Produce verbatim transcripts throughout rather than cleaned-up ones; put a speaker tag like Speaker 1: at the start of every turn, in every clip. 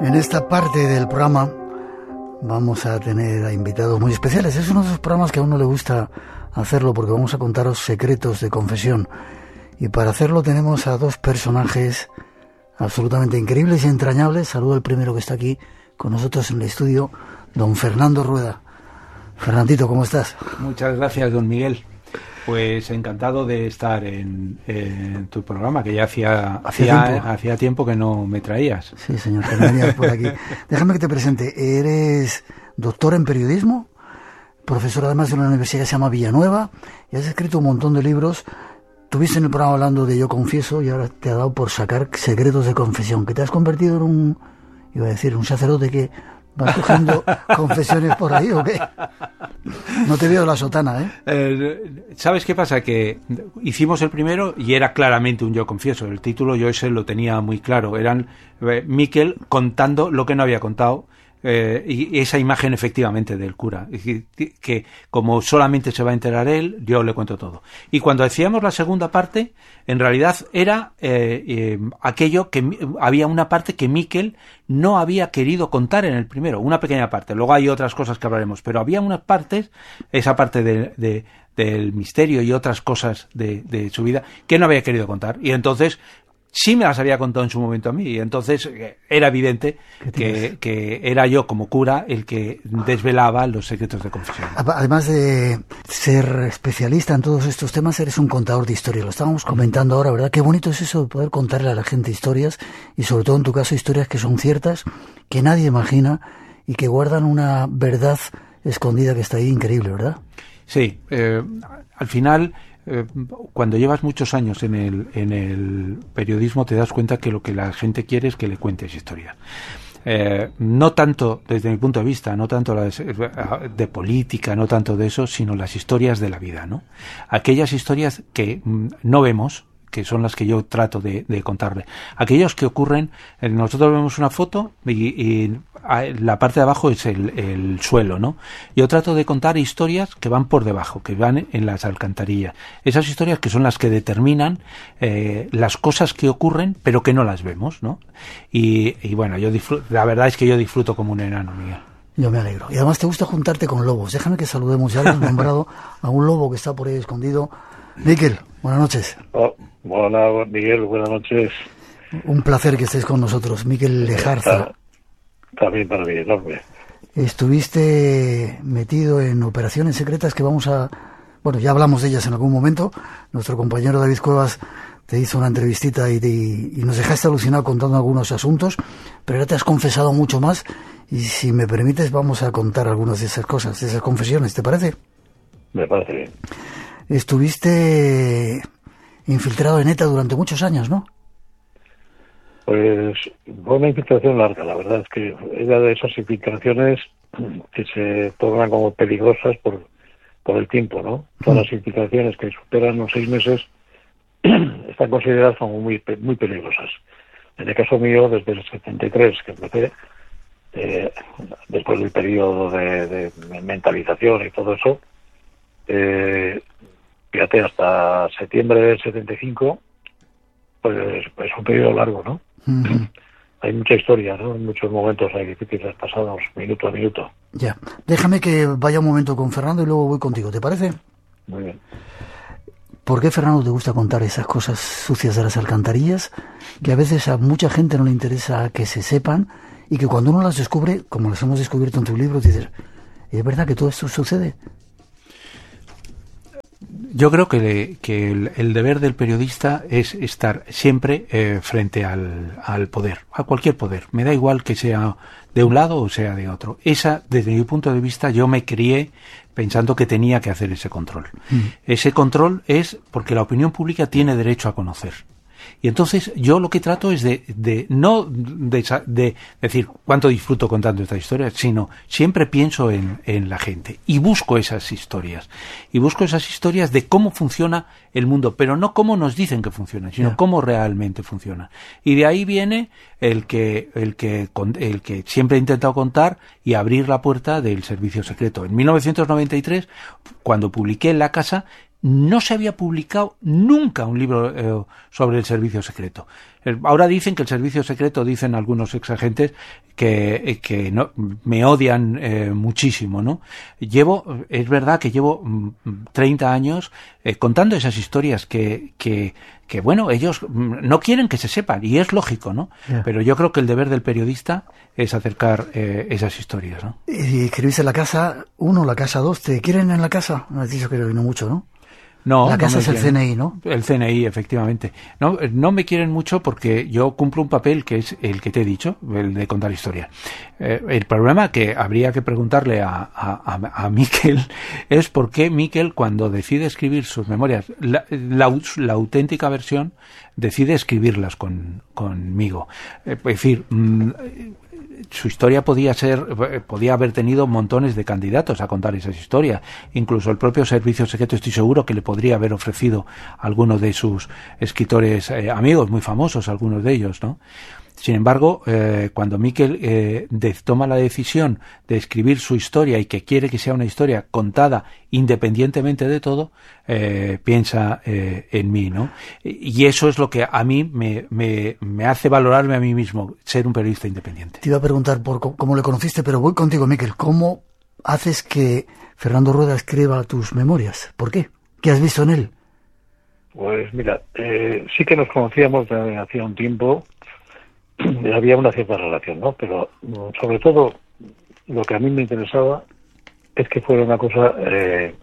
Speaker 1: En esta parte del programa vamos a tener a invitados muy especiales. Es uno de esos programas que a uno le gusta hacerlo porque vamos a contaros secretos de confesión. Y para hacerlo tenemos a dos personajes absolutamente increíbles y entrañables. Saludo al primero que está aquí con nosotros en el estudio, don Fernando Rueda. Fernandito, ¿cómo estás?
Speaker 2: Muchas gracias, don Miguel. Pues encantado de estar en, en tu programa, que ya hacía hacía, hacía tiempo que no me traías.
Speaker 1: Sí, señor, que no venías por aquí. Déjame que te presente. Eres doctor en periodismo, profesor además de una universidad que se llama Villanueva, y has escrito un montón de libros. Tuviste en el programa hablando de Yo Confieso y ahora te ha dado por sacar secretos de confesión, que te has convertido en un, iba a decir, un sacerdote que va cogiendo confesiones por ahí, ¿o qué? No te veo la sotana, ¿eh?
Speaker 2: ¿eh? ¿Sabes qué pasa? Que hicimos el primero y era claramente un Yo Confieso. El título yo ese lo tenía muy claro. Eran eh, Miquel contando lo que no había contado. Eh, y esa imagen efectivamente del cura, que, que como solamente se va a enterar él, yo le cuento todo. Y cuando decíamos la segunda parte, en realidad era eh, eh, aquello que había una parte que Miquel no había querido contar en el primero, una pequeña parte. Luego hay otras cosas que hablaremos, pero había unas partes, esa parte de, de, del misterio y otras cosas de, de su vida que no había querido contar. Y entonces sí me las había contado en su momento a mí, y entonces era evidente que, que era yo como cura el que desvelaba los secretos de confesión.
Speaker 1: Además de ser especialista en todos estos temas, eres un contador de historias. Lo estábamos comentando ahora, ¿verdad? Qué bonito es eso de poder contarle a la gente historias, y sobre todo en tu caso historias que son ciertas, que nadie imagina y que guardan una verdad escondida que está ahí increíble, ¿verdad?
Speaker 2: Sí, eh, al final, Eh, cuando llevas muchos años en el, en el periodismo te das cuenta que lo que la gente quiere es que le cuentes historia. Eh, no tanto desde mi punto de vista, no tanto las, de política, no tanto de eso, sino las historias de la vida, ¿no? Aquellas historias que mm, no vemos, que son las que yo trato de, de contarle. Aquellos que ocurren, nosotros vemos una foto y, y la parte de abajo es el, el suelo, ¿no? Yo trato de contar historias que van por debajo, que van en las alcantarillas. Esas historias que son las que determinan eh, las cosas que ocurren, pero que no las vemos, ¿no? Y, y bueno, yo disfruto, la verdad es que yo disfruto como un enano, Miguel.
Speaker 1: Yo me alegro. Y además te gusta juntarte con lobos. Déjame que saludemos, ya hemos nombrado a un lobo que está por ahí escondido. Miquel, buenas noches.
Speaker 3: Oh, hola, Miguel, buenas noches.
Speaker 1: Un placer que estés con nosotros, Miquel Lejarza.
Speaker 3: También para mí, enorme.
Speaker 1: Estuviste metido en operaciones secretas que vamos a... Bueno, ya hablamos de ellas en algún momento. Nuestro compañero David Cuevas te hizo una entrevistita y, te, y nos dejaste alucinado contando algunos asuntos, pero ahora te has confesado mucho más y si me permites vamos a contar algunas de esas cosas, de esas confesiones, ¿te parece?
Speaker 3: Me parece bien.
Speaker 1: Estuviste infiltrado en ETA durante muchos años, ¿no?
Speaker 3: Pues fue una infiltración larga, la verdad es que era de esas infiltraciones que se tornan como peligrosas por, por el tiempo, ¿no? Todas mm. las infiltraciones que superan los seis meses están consideradas como muy, muy peligrosas. En el caso mío, desde el setenta y tres que empecé, eh, después del periodo de, de mentalización y todo eso, eh, fíjate, hasta septiembre del setenta y cinco, pues es un periodo largo, ¿no? Uh-huh. Hay mucha historia, ¿no? Muchos momentos hay difíciles pasados, minuto a minuto.
Speaker 1: Ya. Déjame que vaya un momento con Fernando y luego voy contigo, ¿te parece?
Speaker 3: Muy bien.
Speaker 1: ¿Por qué, Fernando, te gusta contar esas cosas sucias de las alcantarillas que a veces a mucha gente no le interesa que se sepan y que cuando uno las descubre, como las hemos descubierto en tu libro, dices, ¿es verdad que todo esto sucede?
Speaker 2: Yo creo que, que el, el deber del periodista es estar siempre eh, frente al, al poder, a cualquier poder. Me da igual que sea de un lado o sea de otro. Esa, desde mi punto de vista, yo me crié pensando que tenía que hacer ese control. Mm. Ese control es porque la opinión pública tiene derecho a conocer. Y entonces yo lo que trato es de, de no de, de decir cuánto disfruto contando estas historias, sino siempre pienso en, en la gente y busco esas historias. Y busco esas historias de cómo funciona el mundo, pero no cómo nos dicen que funciona, sino yeah. cómo realmente funciona. Y de ahí viene el que, el que, el que siempre he intentado contar y abrir la puerta del servicio secreto. En mil novecientos noventa y tres, cuando publiqué La Casa, no se había publicado nunca un libro eh, sobre el servicio secreto. Ahora dicen que el servicio secreto, dicen algunos exagentes, que, que no, me odian eh, muchísimo, ¿no? Llevo, es verdad que llevo treinta años eh, contando esas historias que, que, que, bueno, ellos no quieren que se sepan, y es lógico, ¿no? Yeah. Pero yo creo que el deber del periodista es acercar eh, esas historias, ¿no?
Speaker 1: Y escribiste La Casa uno, La Casa dos, ¿te quieren en La Casa? Me has dicho que no mucho, ¿no?
Speaker 2: No,
Speaker 1: la casa
Speaker 2: no
Speaker 1: es el C N I, ¿no?
Speaker 2: El C N I, efectivamente. No, no me quieren mucho porque yo cumplo un papel que es el que te he dicho, el de contar historias. Eh, el problema que habría que preguntarle a, a, a Miquel es por qué Miquel, cuando decide escribir sus memorias, la, la, la auténtica versión, decide escribirlas con, conmigo. Eh, es decir, mmm, su historia podía ser, podía haber tenido montones de candidatos a contar esas historias. Incluso el propio Servicio Secreto, estoy seguro que le podría haber ofrecido a alguno de sus escritores eh, amigos, muy famosos, algunos de ellos, ¿no? Sin embargo, eh, cuando Miquel eh, de, toma la decisión de escribir su historia y que quiere que sea una historia contada independientemente de todo, eh, piensa eh, en mí, ¿no? Y eso es lo que a mí me, me, me hace valorarme a mí mismo, ser un periodista independiente.
Speaker 1: Te iba a preguntar por cómo le conociste, pero voy contigo, Miquel. ¿Cómo haces que Fernando Rueda escriba tus memorias? ¿Por qué? ¿Qué has visto en él?
Speaker 3: Pues mira, eh, sí que nos conocíamos desde hacía un tiempo. Había una cierta relación, ¿no? Pero sobre todo lo que a mí me interesaba es que fuera una cosa eh,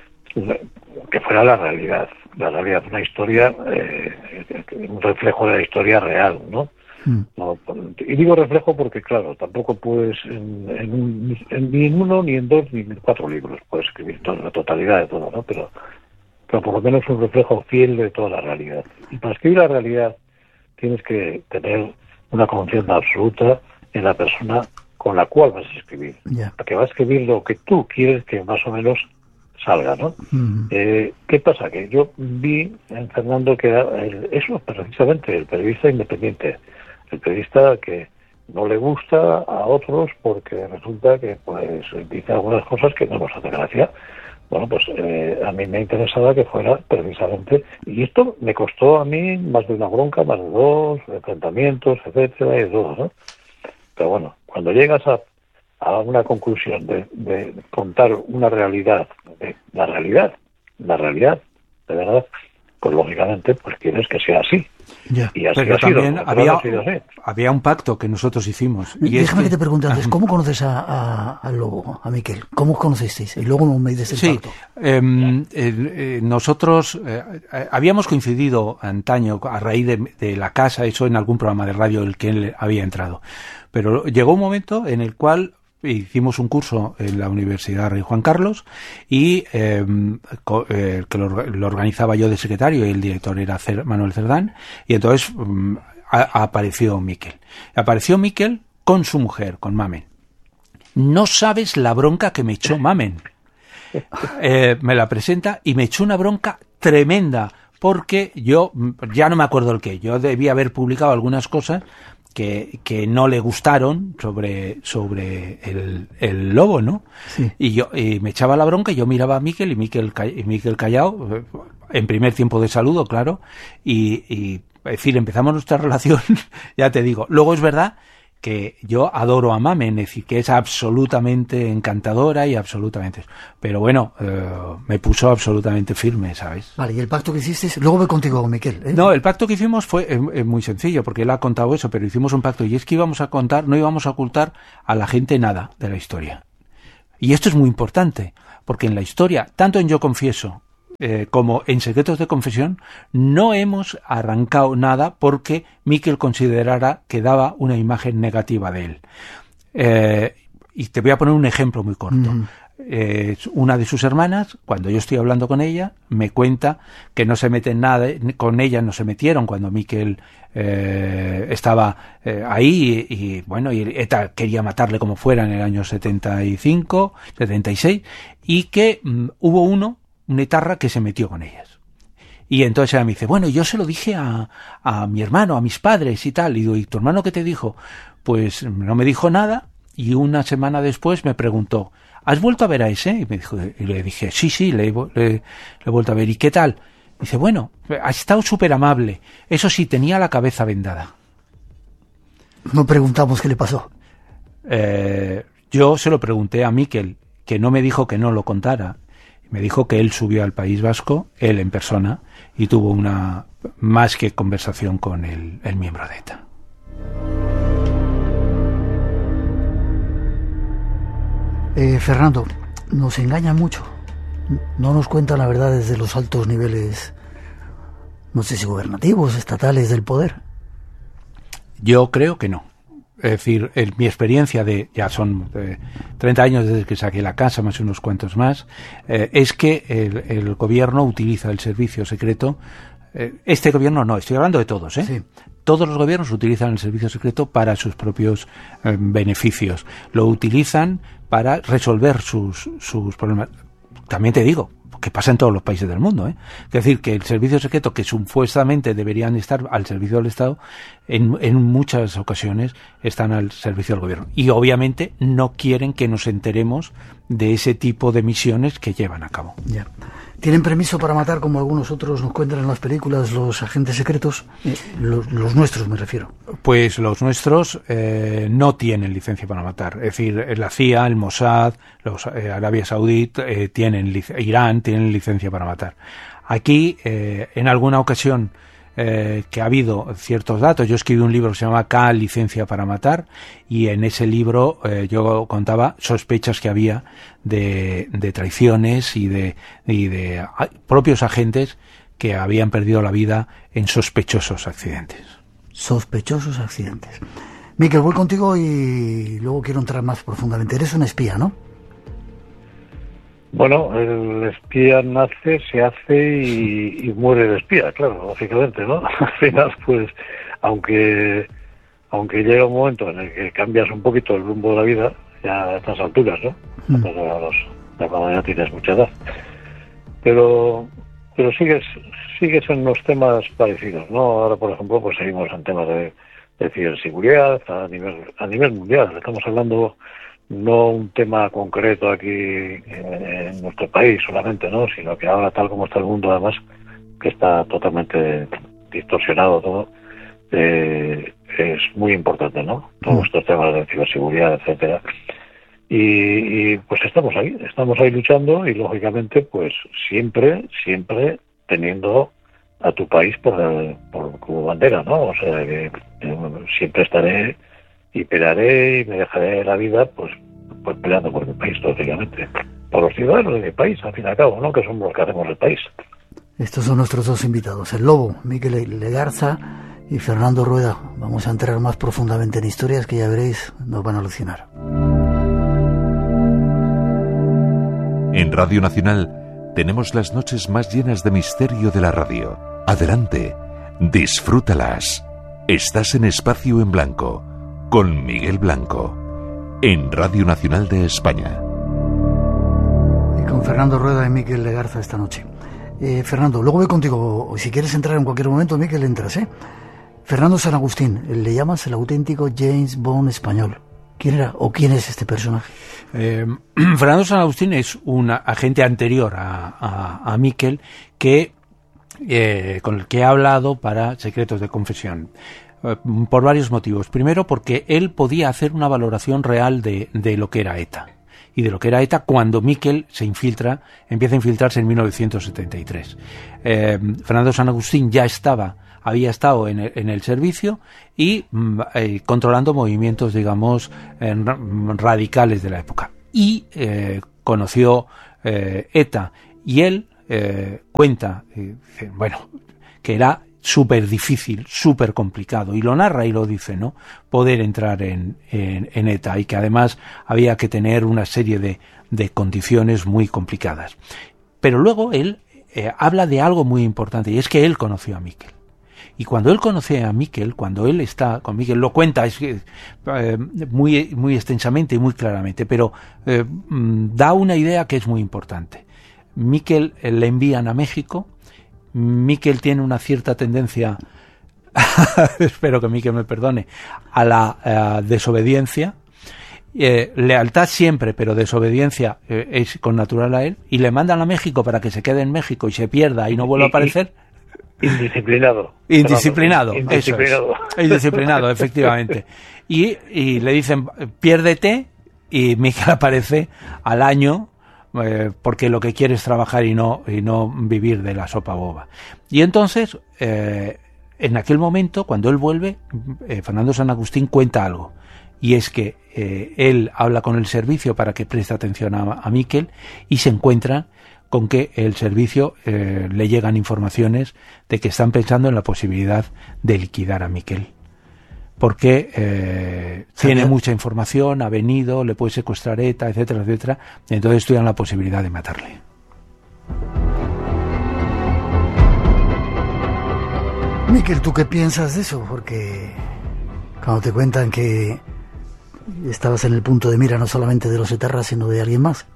Speaker 3: que fuera la realidad, la realidad, una historia, eh, un reflejo de la historia real, ¿no? Mm. No, y digo reflejo porque, claro, tampoco puedes en, en un, en, ni en uno, ni en dos, ni en cuatro libros puedes escribir toda la totalidad de todo, ¿no? Pero, pero por lo menos un reflejo fiel de toda la realidad. Y para escribir la realidad tienes que tener una confianza absoluta en la persona con la cual vas a escribir. Yeah. Porque va a escribir lo que tú quieres que más o menos salga, ¿no? Mm-hmm. Eh, ¿Qué pasa? Que yo vi en Fernando que era el, eso, precisamente, el periodista independiente. El periodista que no le gusta a otros porque resulta que pues dice algunas cosas que no nos hacen gracia. Bueno, pues eh, a mí me interesaba que fuera precisamente, y esto me costó a mí más de una bronca, más de dos, enfrentamientos, etcétera, y de todo, ¿no? Pero bueno, cuando llegas a, a una conclusión de, de contar una realidad, de la realidad, la realidad, de verdad, pues lógicamente pues quieres que sea así.
Speaker 2: Ya. Y así pero ha también sido, había, ha sido así. Había un pacto que nosotros hicimos.
Speaker 1: Y Déjame que, que te pregunte antes, ¿cómo conoces a, a, al Lobo, a Miquel? ¿Cómo os conocisteis? Y luego me dices el
Speaker 2: sí,
Speaker 1: pacto.
Speaker 2: Eh, eh, eh, nosotros eh, habíamos coincidido antaño a raíz de, de La Casa, eso en algún programa de radio en el que él había entrado. Pero llegó un momento en el cual hicimos un curso en la Universidad Rey Juan Carlos y eh, co, eh, que lo, lo organizaba yo de secretario y el director era Cer, Manuel Cerdán, y entonces um, a, apareció Miquel. Apareció Miquel con su mujer, con Mamen. No sabes la bronca que me echó Mamen. Eh, me la presenta y me echó una bronca tremenda porque yo ya no me acuerdo el qué. Yo debía haber publicado algunas cosas Que, que no le gustaron sobre sobre el, el lobo, ¿no? Sí. Y yo y me echaba la bronca y yo miraba a Miquel y Miquel, y Miquel callado, en primer tiempo de saludo, claro, y, y es decir, empezamos nuestra relación, ya te digo. Luego es verdad que yo adoro a Mamen, es decir, que es absolutamente encantadora y absolutamente... Pero bueno, eh, me puso absolutamente firme, ¿sabes?
Speaker 1: Vale, ¿y el pacto que hiciste? Luego voy contigo, Miquel, ¿eh?
Speaker 2: No, el pacto que hicimos fue eh, muy sencillo, porque él ha contado eso, pero hicimos un pacto, y es que íbamos a contar, no íbamos a ocultar a la gente nada de la historia. Y esto es muy importante, porque en la historia, tanto en Yo Confieso, Eh, como en Secretos de Confesión, no hemos arrancado nada porque Miquel considerara que daba una imagen negativa de él. Eh, y te voy a poner un ejemplo muy corto. Mm. Eh, una de sus hermanas, cuando yo estoy hablando con ella, me cuenta que no se meten nada, con ella no se metieron cuando Miquel eh, estaba eh, ahí y, y bueno, y ETA quería matarle como fuera en el año setenta y cinco, setenta y seis, y que mm, hubo uno un etarra que se metió con ellas. Y entonces ella me dice, bueno, yo se lo dije a, a mi hermano, a mis padres y tal. Y digo, ¿y tu hermano qué te dijo? Pues no me dijo nada y una semana después me preguntó, ¿has vuelto a ver a ese? Y, me dijo, y le dije, sí, sí, le, le, le he vuelto a ver. ¿Y qué tal? Dice, bueno, ha estado súper amable. Eso sí, tenía la cabeza vendada.
Speaker 1: No preguntamos qué le pasó.
Speaker 2: Eh, yo se lo pregunté a Mikel, que no me dijo que no lo contara. Me dijo que él subió al País Vasco, él en persona, y tuvo una más que conversación con el, el miembro de ETA.
Speaker 1: Eh, Fernando, nos engañan mucho. No nos cuentan la verdad desde los altos niveles, no sé si gubernativos, estatales del poder.
Speaker 2: Yo creo que no. Es decir, en mi experiencia de, ya son eh, treinta años desde que saqué la casa, más unos cuantos más, eh, es que el, el gobierno utiliza el servicio secreto. Eh, este gobierno no, estoy hablando de todos, ¿eh?
Speaker 1: Sí.
Speaker 2: Todos los gobiernos utilizan el servicio secreto para sus propios eh, beneficios. Lo utilizan para resolver sus, sus problemas. También te digo, que pasa en todos los países del mundo, ¿eh? Es decir, que el servicio secreto, que supuestamente deberían estar al servicio del Estado, en, en muchas ocasiones están al servicio del gobierno. Y obviamente no quieren que nos enteremos de ese tipo de misiones que llevan a cabo.
Speaker 1: Ya. ¿Tienen permiso para matar, como algunos otros nos cuentan en las películas, los agentes secretos? Eh, los, los nuestros, me refiero.
Speaker 2: Pues los nuestros eh, no tienen licencia para matar. Es decir, la C I A, el Mossad, los eh, Arabia Saudí, eh, tienen Irán tienen licencia para matar. Aquí, eh, en alguna ocasión eh, que ha habido ciertos datos, yo escribí un libro que se llama K, licencia para matar, y en ese libro eh, yo contaba sospechas que había de, de traiciones y de, y de a, propios agentes que habían perdido la vida en sospechosos accidentes.
Speaker 1: Sospechosos accidentes. Mikel, voy contigo y luego quiero entrar más profundamente. Eres un espía, ¿no?
Speaker 3: Bueno, el espía nace, se hace y, y muere de espía, claro, lógicamente, ¿no? Al final, pues, aunque aunque llega un momento en el que cambias un poquito el rumbo de la vida, ya a estas alturas, ¿no? Mm. Ya, los, ya cuando ya tienes mucha edad. Pero pero sigues sigues en los temas parecidos, ¿no? Ahora, por ejemplo, pues seguimos en temas de, de ciberseguridad a nivel a nivel mundial. Estamos hablando no un tema concreto aquí en nuestro país solamente, ¿no? Sino que ahora, tal como está el mundo, además, que está totalmente distorsionado todo, eh, es muy importante, ¿no? Todos estos temas de ciberseguridad, etcétera. Y, y pues estamos ahí, estamos ahí luchando y lógicamente, pues siempre, siempre teniendo a tu país por, el, por como bandera, ¿no? O sea, que eh, siempre estaré y pelearé y me dejaré la vida, pues, pues peleando por mi país, lógicamente. Por los ciudadanos de mi país, al fin y al cabo, ¿no? Que somos los que hacemos el país.
Speaker 1: Estos son nuestros dos invitados, el Lobo, Mikel Legarza y Fernando Rueda. Vamos a entrar más profundamente en historias que ya veréis, nos van a alucinar.
Speaker 4: En Radio Nacional tenemos las noches más llenas de misterio de la radio. Adelante, disfrútalas. Estás en Espacio en Blanco, con Miguel Blanco, en Radio Nacional de España.
Speaker 1: Y con Fernando Rueda y Mikel Legarza esta noche. Eh, Fernando, luego voy contigo. Si quieres entrar en cualquier momento, Mikel, entras, ¿eh? Fernando San Agustín, le llamas el auténtico James Bond español. ¿Quién era o quién es este personaje?
Speaker 2: Eh, Fernando San Agustín es un agente anterior a, a, a Mikel que, eh, con el que he hablado para Secretos de Confesión. Por varios motivos. Primero, porque él podía hacer una valoración real de, de lo que era ETA. Y de lo que era ETA cuando Mikel se infiltra, empieza a infiltrarse en mil novecientos setenta y tres. Eh, Fernando San Agustín ya estaba, había estado en el, en el servicio y eh, controlando movimientos, digamos, eh, radicales de la época. Y eh, conoció eh, ETA. Y él eh, cuenta, eh, bueno, que era súper difícil, súper complicado, y lo narra y lo dice, ¿no? Poder entrar en, en, en ETA, y que además había que tener una serie de, de condiciones muy complicadas. Pero luego él eh, habla de algo muy importante, y es que él conoció a Mikel. Y cuando él conoce a Mikel, cuando él está con Mikel, lo cuenta es, eh, muy, muy extensamente y muy claramente, pero eh, da una idea que es muy importante. Mikel eh, le envían a México. Mikel tiene una cierta tendencia, espero que Mikel me perdone, a la uh, desobediencia, eh, lealtad siempre, pero desobediencia eh, es con natural a él, y le mandan a México para que se quede en México y se pierda y no vuelva a aparecer.
Speaker 3: Indisciplinado.
Speaker 2: Indisciplinado,
Speaker 3: Indisciplinado.
Speaker 2: eso es. Indisciplinado, efectivamente. Y, y le dicen, piérdete, y Miquel aparece al año, eh, porque lo que quiere es trabajar y no, y no vivir de la sopa boba. Y entonces, eh, en aquel momento, cuando él vuelve, eh, Fernando San Agustín cuenta algo, y es que eh, él habla con el servicio para que preste atención a, a Miquel, y se encuentra con que el servicio eh, le llegan informaciones de que están pensando en la posibilidad de liquidar a Miquel. Porque eh, tiene mucha información, ha venido, le puede secuestrar ETA, etcétera, etcétera, y entonces estudian la posibilidad de matarle.
Speaker 1: Miquel, ¿tú qué piensas de eso? Porque cuando te cuentan que estabas en el punto de mira no solamente de los etarras, sino de alguien más.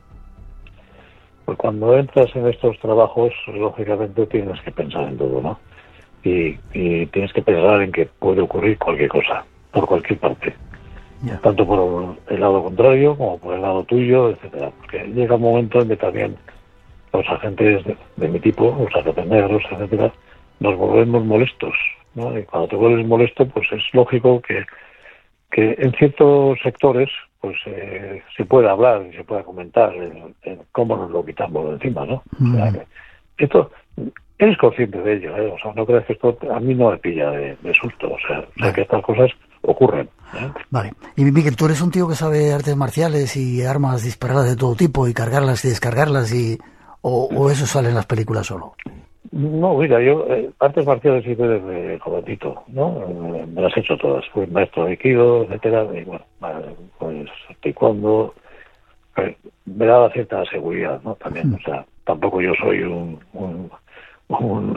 Speaker 3: Pues cuando entras en estos trabajos, lógicamente tienes que pensar en todo, ¿no? Y, y tienes que pensar en que puede ocurrir cualquier cosa, por cualquier parte. Yeah. Tanto por el lado contrario como por el lado tuyo, etcétera. Porque llega un momento en que también los agentes de, de mi tipo, los agentes negros, etcétera, nos volvemos molestos, ¿no? Y cuando te vuelves molesto, pues es lógico que, que en ciertos sectores pues eh, se puede hablar y se puede comentar en, en cómo nos lo quitamos de encima, ¿no? Mm. O sea, que esto, eres consciente de ello, ¿eh? O sea, no creas que esto a mí no me pilla de, de susto, o sea, o sea que estas cosas ocurren, ¿eh?
Speaker 1: Vale. Y Miquel, tú eres un tío que sabe artes marciales y armas disparadas de todo tipo y cargarlas y descargarlas y o, o eso sale en las películas solo.
Speaker 3: No, mira, yo eh, artes marciales hice desde jovencito, ¿no? Eh, me las he hecho todas. Fui maestro de Aikido, etcétera, y bueno, pues taekwondo, eh, me daba cierta seguridad, ¿no? También, mm. o sea, tampoco yo soy un un un,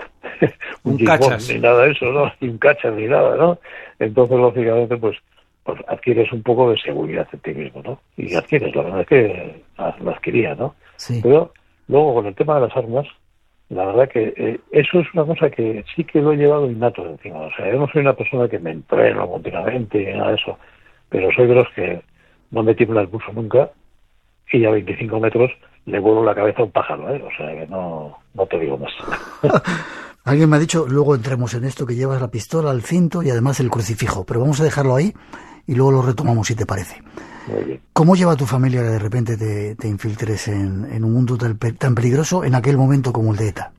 Speaker 3: un, un cachas ni nada de eso, ¿no? Ni un cachas ni nada, ¿no? Entonces, lógicamente, pues, pues adquieres un poco de seguridad en ti mismo, ¿no? Y adquieres, la verdad es que lo adquiría, ¿no? Sí. Pero luego con el tema de las armas, la verdad que eh, eso es una cosa que sí que lo he llevado innato de encima. O sea, yo no soy una persona que me entreno continuamente y nada de eso, pero soy de los que no me tiembla el pulso nunca y a veinticinco metros le vuelo la cabeza a un pájaro, ¿eh? O sea, que no, no te digo más.
Speaker 1: Alguien me ha dicho, luego entremos en esto, que llevas la pistola, el cinto y además el crucifijo, pero vamos a dejarlo ahí y luego lo retomamos si te parece.
Speaker 3: Muy bien.
Speaker 1: ¿Cómo lleva a tu familia que de repente te, te infiltres en, en un mundo tan, tan peligroso en aquel momento como el de ETA?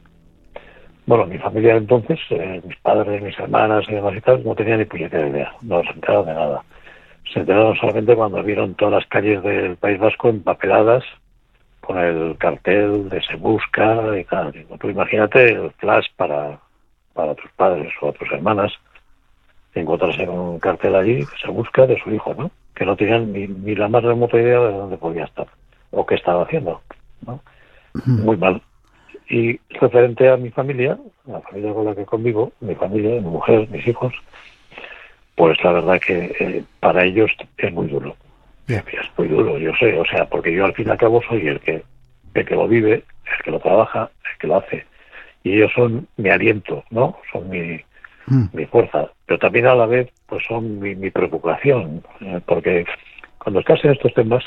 Speaker 3: Bueno, mi familia entonces, eh, mis padres, mis hermanas y demás y tal, no tenían ni puñetera idea, no se enteraron de nada. Se enteraron solamente cuando vieron todas las calles del País Vasco empapeladas con el cartel de Se Busca y tal. Tú imagínate el flash para, para tus padres o a tus hermanas, encontrarse con un cartel allí que Se Busca de su hijo, ¿no? Que no tenían ni, ni la más remota idea de dónde podía estar o qué estaba haciendo, ¿no? Mm. Muy mal. Y referente a mi familia, la familia con la que convivo, mi familia, mi mujer, mis hijos, pues la verdad que eh, para ellos es muy duro. Bien. Es muy duro, yo sé, o sea, porque yo al fin y al cabo soy el que, el que lo vive, el que lo trabaja, el que lo hace. Y ellos son mi aliento, ¿no? Son mi... mi fuerza, pero también a la vez pues son mi, mi preocupación, eh, porque cuando estás en estos temas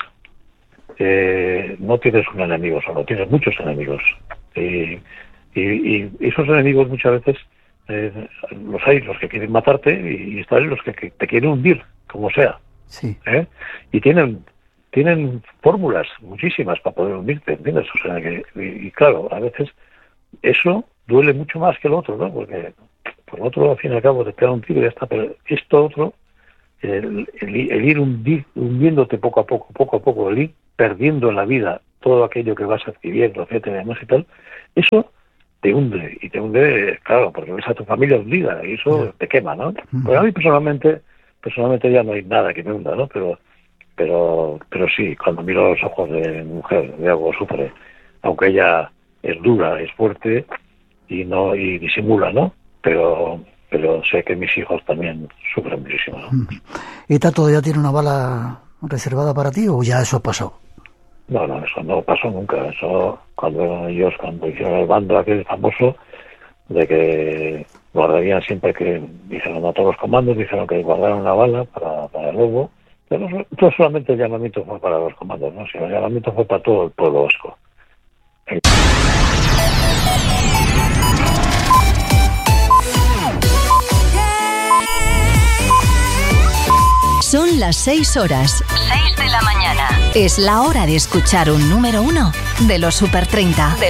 Speaker 3: eh, no tienes un enemigo solo, tienes muchos enemigos y, y, y esos enemigos muchas veces eh, los hay los que quieren matarte y, y están los que, que te quieren hundir, como sea,
Speaker 1: sí.
Speaker 3: ¿eh? Y tienen tienen fórmulas muchísimas para poder hundirte, ¿entiendes? O sea que, y, y claro, a veces eso duele mucho más que el otro, ¿no? Porque por lo otro, al fin y al cabo, te pega un tiro y ya está, pero esto otro, el, el, el ir hundir, hundiéndote poco a poco, poco a poco, el ir perdiendo en la vida todo aquello que vas adquiriendo, etcétera, y demás y tal, eso te hunde, y te hunde, claro, porque ves a tu familia hundida, y eso yeah. te quema, ¿no? Uh-huh. Pues a mí personalmente, personalmente ya no hay nada que me hunda, ¿no? Pero, pero, pero sí, cuando miro los ojos de mi mujer, de algo sufre, aunque ella es dura, es fuerte, y no, y disimula, ¿no? Pero pero sé que mis hijos también sufren muchísimo, ¿no?
Speaker 1: ¿ETA todavía tiene una bala reservada para ti o ya eso pasó?
Speaker 3: No, no, eso no pasó nunca. Eso cuando ellos, cuando hicieron el bando aquel famoso, de que guardarían siempre que, dijeron a todos los comandos, dijeron que guardaran una bala para, para el lobo, Pero no, no solamente el llamamiento fue para los comandos, ¿no? Sino el llamamiento fue para todo el pueblo vasco.
Speaker 5: Son las seis horas. seis de la mañana. Es la hora de escuchar un número uno de los Super treinta. De